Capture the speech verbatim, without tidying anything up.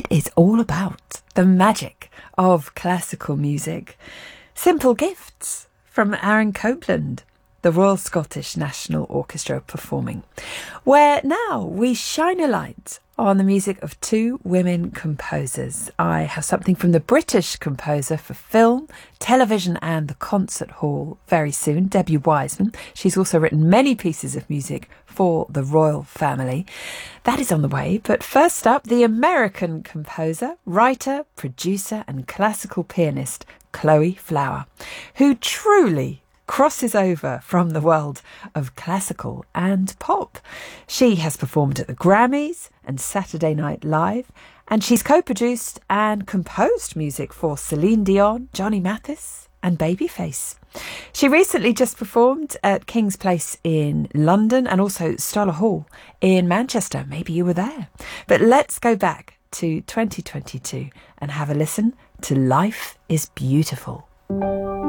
is all about the magic of classical music. Simple Gifts from Aaron Copland, the Royal Scottish National Orchestra performing, where now we shine a light on the music of two women composers. I have something from the British composer for film, television and the concert hall very soon, Debbie Wiseman. She's also written many pieces of music for the royal family. That is on the way, but first up, the American composer, writer, producer and classical pianist Chloe Flower, who truly crosses over from the world of classical and pop. She has performed at the Grammys and Saturday Night Live, and she's co-produced and composed music for Celine Dion, Johnny Mathis and Babyface. She recently just performed at King's Place in London and also Stoller Hall in Manchester. Maybe you were there. But let's go back to twenty twenty-two and have a listen to Life is Beautiful.